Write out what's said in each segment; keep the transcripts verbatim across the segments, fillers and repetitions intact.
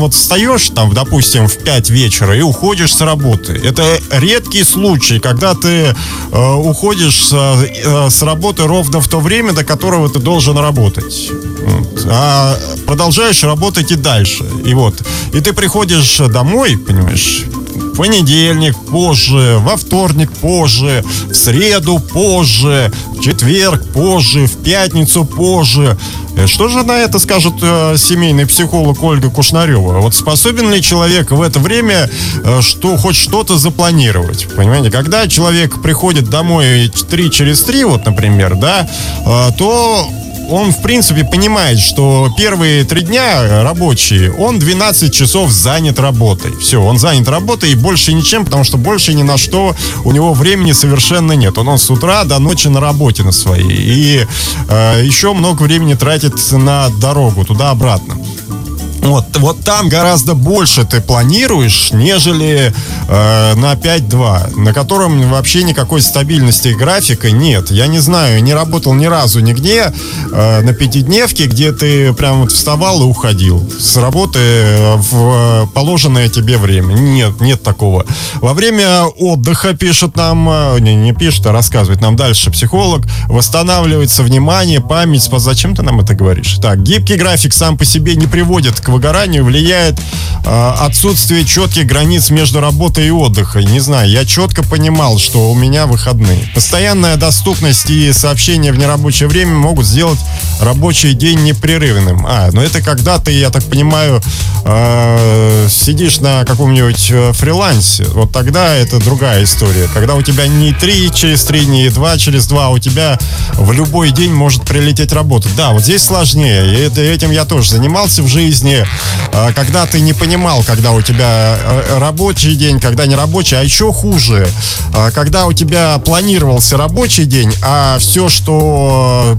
вот встаешь там, допустим, в пять вечера и уходишь с работы. Это редкий случай, когда ты э, уходишь с, э, с работы ровно в то время, до которого ты должен работать. Вот. А продолжаешь работать и дальше. И вот. И ты приходишь домой, понимаешь, в понедельник позже, во вторник позже, в среду позже, в четверг позже, в пятницу позже. Что же на это скажет э, семейный психолог Ольга Кушнарева? Вот способен ли человек в это время э, что, хоть что-то запланировать? Понимаете, когда человек приходит домой три через три, вот, например, да, э, то он, в принципе, понимает, что первые три дня рабочие, он двенадцать часов занят работой. Все, он занят работой и больше ничем, потому что больше ни на что у него времени совершенно нет. Он, он с утра до ночи на работе на своей. И э, еще много времени тратит на дорогу туда-обратно. Вот, вот там гораздо больше ты планируешь, нежели э, на пять два, на котором вообще никакой стабильности графика нет. Я не знаю, не работал ни разу нигде э, на пятидневке, где ты прям вот вставал и уходил с работы в положенное тебе время. Нет, нет такого. Во время отдыха пишет нам, не, не пишет, а рассказывает нам дальше психолог, восстанавливается внимание, память. Зачем ты нам это говоришь? Так, гибкий график сам по себе не приводит к выгоранию, влияет э, отсутствие четких границ между работой и отдыхом. Не знаю, я четко понимал, что у меня выходные. Постоянная доступность и сообщения в нерабочее время могут сделать рабочий день непрерывным. А, ну это когда ты, я так понимаю, э, сидишь на каком-нибудь фрилансе. Вот тогда это другая история. Когда у тебя не три через три, не два через два, у тебя в любой день может прилететь работа. Да, вот здесь сложнее. И это, этим я тоже занимался в жизни. Когда ты не понимал, когда у тебя рабочий день, когда не рабочий, а еще хуже, когда у тебя планировался рабочий день, а все, что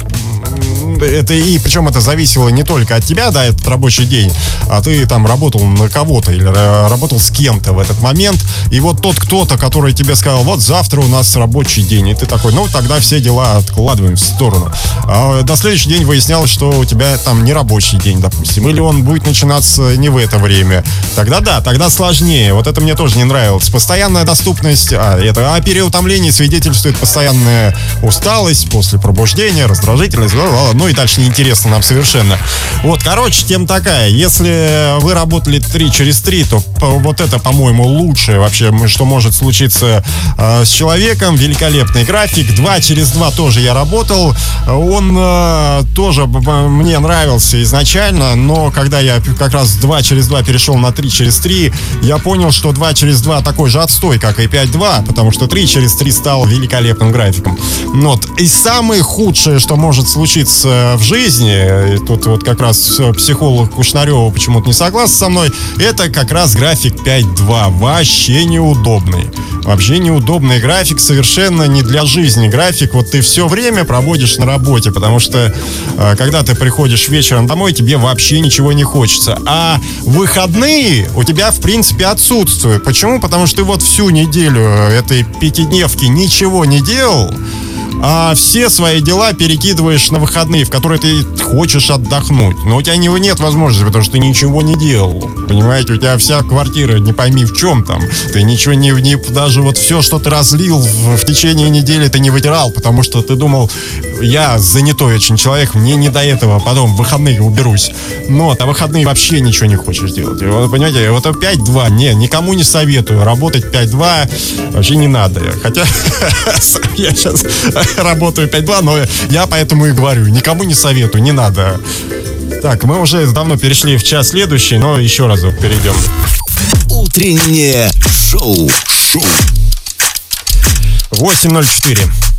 это, и причем это зависело не только от тебя, да, этот рабочий день, а ты там работал на кого-то или работал с кем-то в этот момент, и вот тот кто-то, который тебе сказал, вот завтра у нас рабочий день, и ты такой, ну тогда все дела откладываем в сторону. А на следующий день выяснялось, что у тебя там не рабочий день, допустим, или он будет начинаться не в это время. Тогда да, тогда сложнее. Вот это мне тоже не нравилось. Постоянная доступность, а, это, о переутомлении свидетельствует постоянная усталость после пробуждения, раздражительность, ну и дальше неинтересно нам совершенно. Вот, короче, тема такая. Если вы работали три через три, то вот это, по-моему, лучшее вообще, что может случиться э, с человеком. Великолепный график. два через два тоже я работал. Он э, тоже мне нравился изначально, но когда я как раз два через два перешел на три через три, я понял, что два через два такой же отстой, как и пять два, потому что три через три стал великолепным графиком. Вот. И самое худшее, что может случиться в жизни, и тут вот как раз психолог Кушнарева почему-то не согласен со мной, это как раз график пять два. Вообще неудобный. Вообще неудобный график, совершенно не для жизни график. Вот ты все время проводишь на работе, потому что когда ты приходишь вечером домой, тебе вообще ничего не хочется. А выходные у тебя, в принципе, отсутствуют. Почему? Потому что ты вот всю неделю этой пятидневки ничего не делал, а все свои дела перекидываешь на выходные, в которые ты хочешь отдохнуть. Но у тебя не, нет возможности, потому что ты ничего не делал. Понимаете, у тебя вся квартира, не пойми в чем там. Ты ничего не, не даже вот все, что ты разлил в, в течение недели, ты не вытирал, потому что ты думал, я занятой очень человек, мне не до этого, потом в выходные уберусь. Но а выходные вообще ничего не хочешь делать. Вот, понимаете, вот пять два, не, никому не советую. Работать пять два вообще не надо. Хотя я сейчас работаю пять два, но я поэтому и говорю, никому не советую, не надо. Так, мы уже давно перешли в час следующий, но еще разок перейдем. Утреннее шоу. Шоу. восемь ноль четыре.